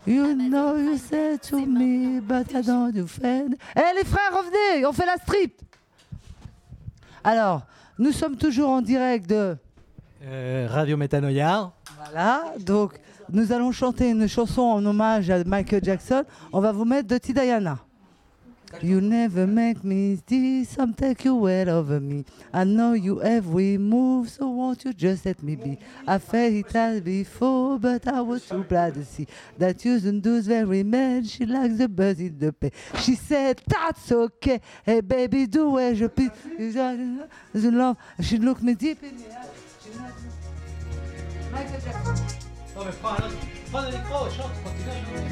You know you said to me, but I don't defend. Eh les frères, revenez, on fait la strip. Alors, nous sommes toujours en direct de Radio Métanoïa. Voilà, donc nous allons chanter une chanson en hommage à Michael Jackson. On va vous mettre Dirty Diana. You never make me see some take you well over me. I know you every move, so won't you just let me be? I felt it as before, but I was too glad to see that you don't do very mad. She likes the buzz in the pay. She said, that's okay. Hey baby, do where je peux. The love. She looked me deep in the eye. Michael Jackson. Non mais prends le micro, chante, continue.